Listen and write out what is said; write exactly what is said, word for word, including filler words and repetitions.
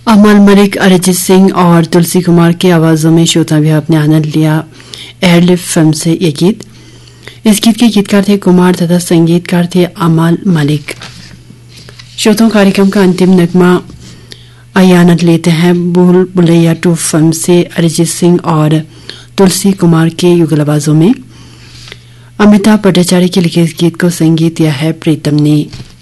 अमल मलिक, अरिजीत सिंह और तुलसी कुमार की आवाजों में श्रोता भी आपने आनंद लिया एयरलिफ्ट फिल्म से ये गीत। इस गीत के गीतकार थे कुमार तथा संगीतकार थे अमल मलिक। श्रोताओं, कार्यक्रम का अंतिम नगमा आइए आनंद लेते हैं भूल भुलैया टू फिल्म से अरिजीत सिंह और तुलसी कुमार के युगल आवाजों में। अमिताभ भट्टाचार्य के लिखे इस गीत को संगीत दिया है प्रीतम ने।